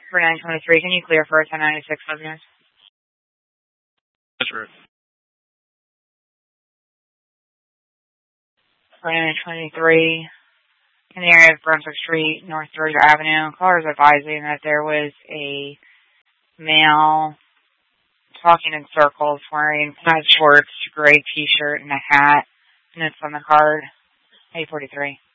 For 923, can you clear for a 1096 listeners? That's right. For 923, in the area of Brunswick Street, North Georgia Avenue, callers advising that there was a male talking in circles wearing plaid shorts, gray t-shirt, and a hat, and it's on the card, 843.